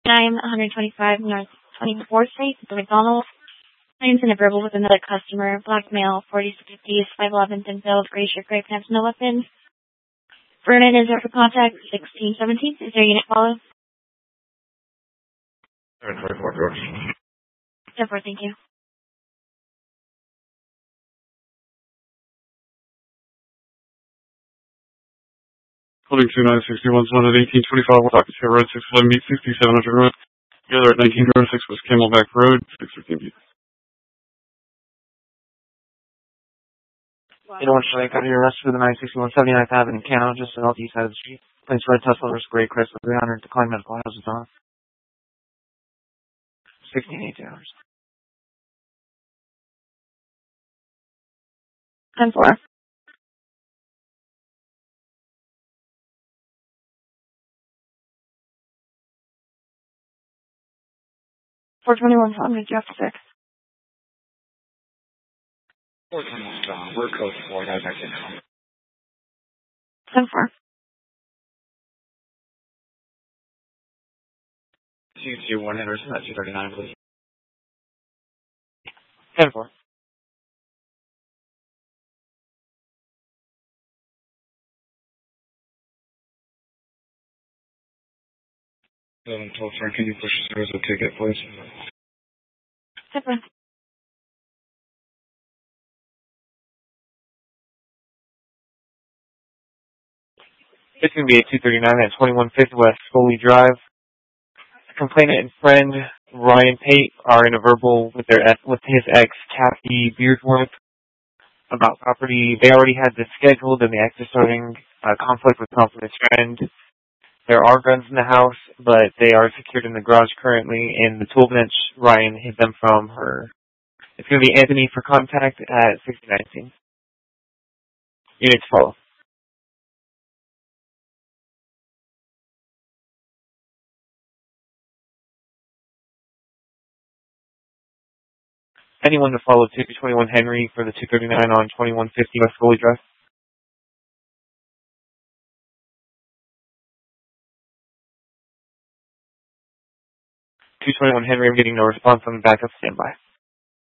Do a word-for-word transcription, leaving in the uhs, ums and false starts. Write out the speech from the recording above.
nine one twenty-five North twenty-fourth Street, the McDonald's. Claims in a verbal with another customer. Black male, forties to fifties, five eleven thin build, gray shirt, gray pants, no weapons. Vernon is there for contact, sixteen seventeen. Is there a unit follow? twenty-four, George. ten four, thank you. Holding two nine six one, one at eighteen twenty-five, West Arkansas Road, six eleven meet sixty-seven hundred Road. The other at nineteen oh six was Camelback Road, six fifteen B. You don't want to got your arrest for the nine sixty-one seventy-ninth Avenue in Cano, just on the east side of the street. Plains red Tesla versus gray Chrysler three hundred, decline medical houses on. sixteen eighteen hours. ten four. four twenty-one, I'm going to draft six. four twenty-one, uh, we're code four, guys, I can come. ten four. two two one, Henderson, at two thirty-nine, please. ten four. Um, twelve, Frank, can you push us a ticket, please? ten four. It's going to be at two thirty-nine at twenty-one fifth West Foley Drive. Complainant and friend Ryan Pate are in a verbal with their with his ex Kathy Beardsworth about property. They already had this scheduled, and the ex is starting a conflict with confidence friend. There are guns in the house, but they are secured in the garage currently. In the tool bench, Ryan hid them from her. It's going to be Anthony for contact at sixty nineteen. Units follow. Anyone to follow two twenty-one Henry for the two thirty-nine on twenty-one fifty West Foley Drive? two twenty-one Henry, I'm getting no response on the backup standby.